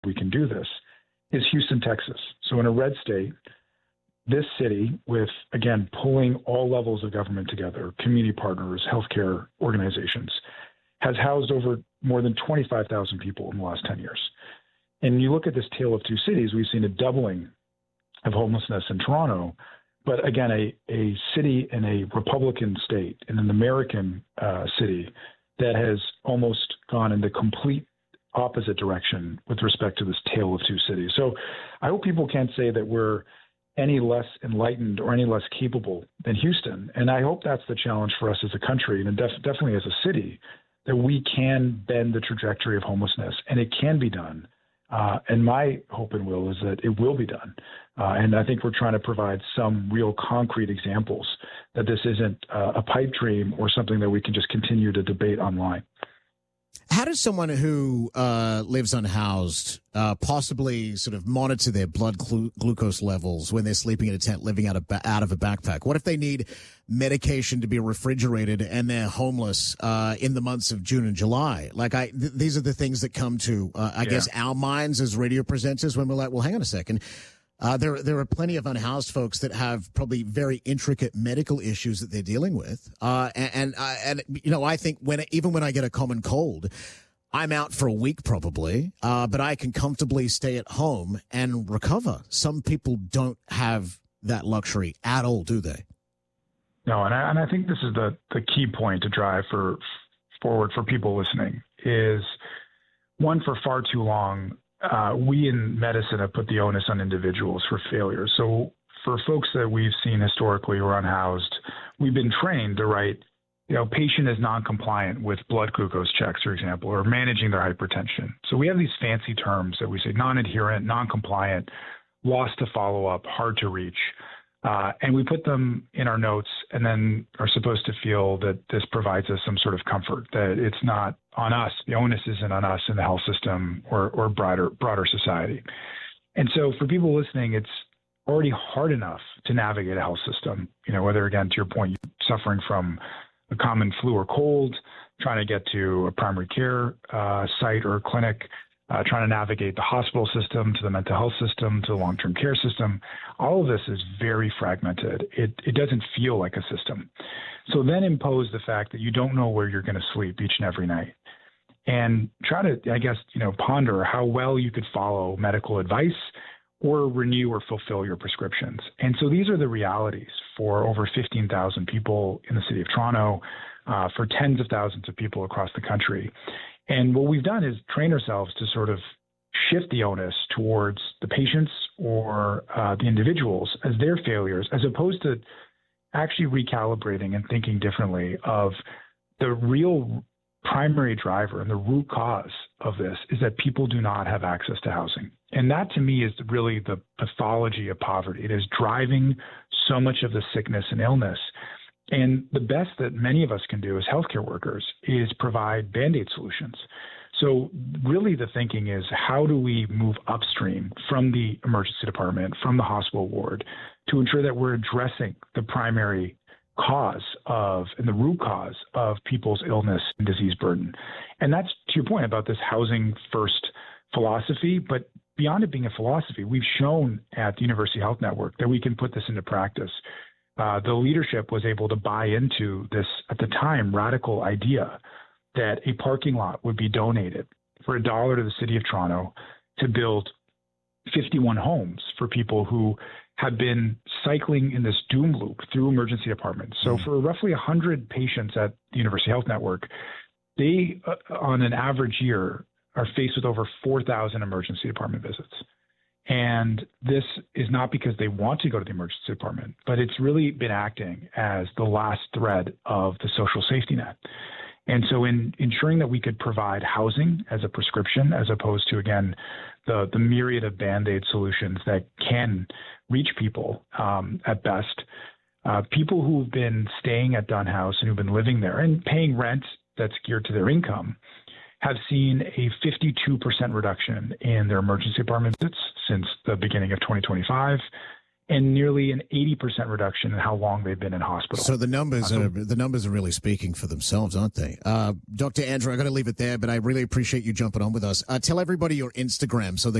we can do this is Houston, Texas. So in a red state, this city, with, again, pulling all levels of government together, community partners, healthcare organizations, has housed over more than 25,000 people in the last 10 years. And you look at this tale of two cities, we've seen a doubling of homelessness in Toronto, but again, a city in a Republican state, in an American city, that has almost gone in the complete opposite direction with respect to this tale of two cities. So I hope people can't say that we're any less enlightened or any less capable than Houston. And I hope that's the challenge for us as a country and definitely as a city, that we can bend the trajectory of homelessness, and it can be done. And my hope and will is that it will be done. And I think we're trying to provide some real concrete examples that this isn't a pipe dream or something that we can just continue to debate online. How does someone who lives unhoused possibly sort of monitor their blood glucose levels when they're sleeping in a tent, living out of a backpack? What if they need medication to be refrigerated and they're homeless in the months of June and July? Like, these are the things that come to, I guess, our minds as radio presenters when we're like, well, hang on a second. There are plenty of unhoused folks that have probably very intricate medical issues that they're dealing with. And you know, I think even when I get a common cold, I'm out for a week probably, but I can comfortably stay at home and recover. Some people don't have that luxury at all, do they? No, and I think this is the key point to drive forward for people listening is, one, for far too long, we in medicine have put the onus on individuals for failure. So for folks that we've seen historically who are unhoused, we've been trained to write, patient is non-compliant with blood glucose checks, for example, or managing their hypertension. So we have these fancy terms that we say: non-adherent, non-compliant, lost to follow-up, hard to reach. And we put them in our notes and then are supposed to feel that this provides us some sort of comfort, that it's not on us. The onus isn't on us in the health system or broader society. And so for people listening, it's already hard enough to navigate a health system, whether, again, to your point, you're suffering from a common flu or cold, trying to get to a primary care site or clinic, trying to navigate the hospital system, to the mental health system, to the long-term care system. All of this is very fragmented. It doesn't feel like a system. So then impose the fact that you don't know where you're going to sleep each and every night, and try to, I guess, ponder how well you could follow medical advice or renew or fulfill your prescriptions. And so these are the realities for over 15,000 people in the city of Toronto, for tens of thousands of people across the country. And what we've done is train ourselves to sort of shift the onus towards the patients or the individuals as their failures, as opposed to actually recalibrating and thinking differently of the real primary driver and the root cause of this is that people do not have access to housing. And that, to me, is really the pathology of poverty. It is driving so much of the sickness and illness. And the best that many of us can do as healthcare workers is provide Band-Aid solutions. So really the thinking is, how do we move upstream from the emergency department, from the hospital ward, to ensure that we're addressing the primary cause of and the root cause of people's illness and disease burden. And that's to your point about this housing first philosophy. But beyond it being a philosophy, we've shown at the University Health Network that we can put this into practice. The leadership was able to buy into this, at the time, radical idea that a parking lot would be donated for $1 to the city of Toronto to build 51 homes for people who have been cycling in this doom loop through emergency departments. So for roughly 100 patients at the University Health Network, they, on an average year, are faced with over 4,000 emergency department visits. And this is not because they want to go to the emergency department, but it's really been acting as the last thread of the social safety net. And so in ensuring that we could provide housing as a prescription, as opposed to, again, the myriad of Band-Aid solutions that can reach people at best, people who've been staying at Dunn House and who've been living there and paying rent that's geared to their income have seen a 52% reduction in their emergency department visits since the beginning of 2025. and nearly an 80% reduction in how long they've been in hospital. So the numbers are really speaking for themselves, aren't they? Dr. Andrew, I got to leave it there, but I really appreciate you jumping on with us. Tell everybody your Instagram so they